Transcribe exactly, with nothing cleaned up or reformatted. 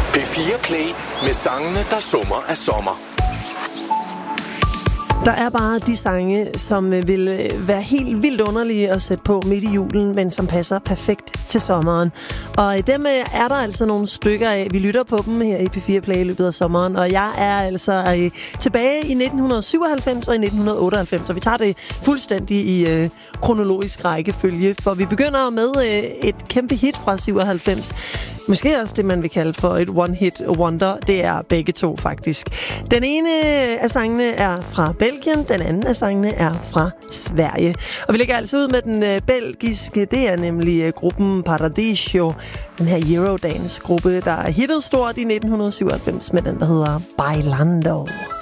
P fire Play med sangene, der summer af sommer. Der er bare de sange, som vil være helt vildt underlige at sætte på midt i julen, men som passer perfekt til sommeren. Og dem er der altså nogle stykker af. Vi lytter på dem her i P fire Play i løbet af sommeren, og jeg er altså tilbage i nitten syvoghalvfems og i nitten otteoghalvfems, og vi tager det fuldstændig i øh, kronologisk rækkefølge, for vi begynder med øh, et kæmpe hit fra syvoghalvfems. Måske også det, man vil kalde for et one-hit wonder. Det er begge to, faktisk. Den ene af sangene er fra Belgien, den anden af sangene er fra Sverige. Og vi lægger altså ud med den øh, belgiske, det er nemlig øh, gruppen Paradiso, den her Eurodance-gruppe, der er hittet stort i nitten syvoghalvfems med den, der hedder Bailando.